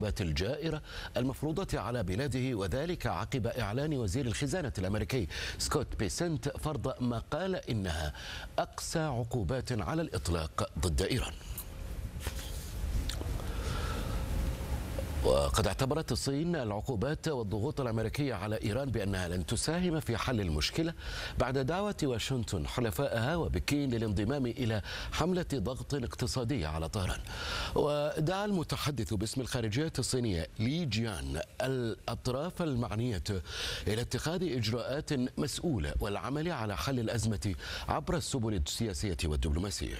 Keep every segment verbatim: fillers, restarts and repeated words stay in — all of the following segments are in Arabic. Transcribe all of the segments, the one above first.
الجائرة المفروضة على بلاده، وذلك عقب إعلان وزير الخزانة الأمريكي سكوت بيسنت فرض ما قال إنها أقسى عقوبات على الإطلاق ضد إيران. وقد اعتبرت الصين العقوبات والضغوط الأمريكية على إيران بأنها لن تساهم في حل المشكلة بعد دعوة واشنطن حلفائها وبكين للانضمام إلى حملة ضغط اقتصادية على طهران. ودعا المتحدث باسم الخارجية الصينية لي جيان الأطراف المعنية إلى اتخاذ إجراءات مسؤولة والعمل على حل الأزمة عبر السبل السياسية والدبلوماسية.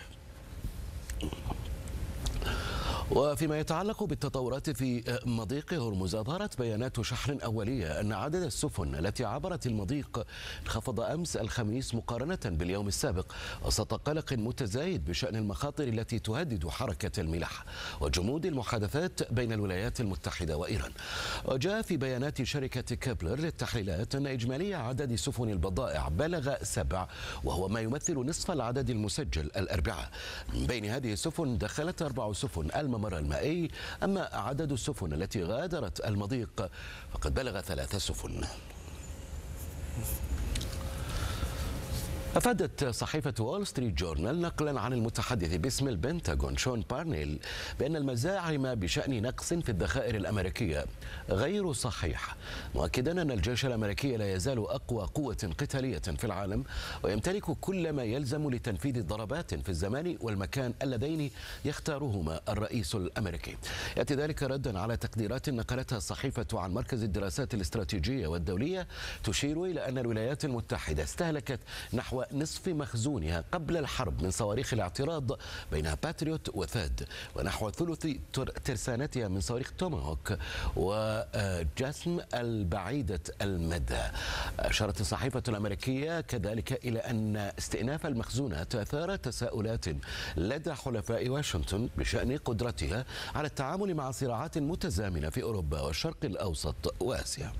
وفيما يتعلق بالتطورات في مضيق هرمز، أظهرت بيانات شحن أولية أن عدد السفن التي عبرت المضيق انخفض أمس الخميس مقارنة باليوم السابق، وسط قلق متزايد بشأن المخاطر التي تهدد حركة الملاحة وجمود المحادثات بين الولايات المتحدة وإيران. وجاء في بيانات شركة كابلر للتحليلات أن إجمالي عدد سفن البضائع بلغ سبع، وهو ما يمثل نصف العدد المسجل الأربعاء. من بين هذه السفن دخلت أربع سفن الممر المائي، أما عدد السفن التي غادرت المضيق فقد بلغ ثلاث سفن. أفادت صحيفة وول ستريت جورنال نقلا عن المتحدث باسم البنتاغون شون بارنيل بأن المزاعم بشأن نقص في الذخائر الأمريكية غير صحيحة، مؤكدا أن الجيش الأمريكي لا يزال أقوى قوة قتالية في العالم ويمتلك كل ما يلزم لتنفيذ ضربات في الزمان والمكان اللذين يختارهما الرئيس الأمريكي. يأتي ذلك ردا على تقديرات نقلتها الصحيفة عن مركز الدراسات الاستراتيجية والدولية تشير إلى أن الولايات المتحدة استهلكت نحو نصف مخزونها قبل الحرب من صواريخ الاعتراض بينها باتريوت وثاد، ونحو ثلث ترسانتها من صواريخ توماهوك وجاسم البعيدة المدى. أشارت الصحيفة الأمريكية كذلك إلى أن استئناف المخزونات أثار تساؤلات لدى حلفاء واشنطن بشأن قدرتها على التعامل مع صراعات متزامنة في أوروبا والشرق الأوسط وآسيا.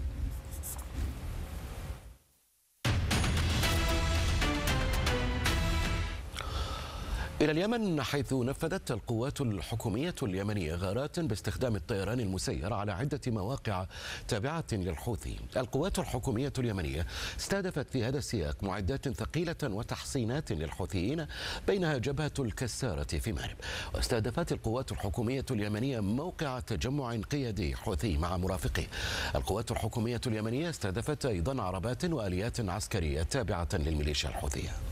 إلى اليمن، حيث نفذت القوات الحكومية اليمنية غارات باستخدام الطيران المسير على عدة مواقع تابعة للحوثي. القوات الحكومية اليمنية استهدفت في هذا السياق معدات ثقيلة وتحصينات للحوثيين بينها جبهة الكسارة في مأرب. واستهدفت القوات الحكومية اليمنية موقع تجمع قيادي حوثي مع مرافقيه. القوات الحكومية اليمنية استهدفت أيضا عربات وآليات عسكرية تابعة للميليشيا الحوثية.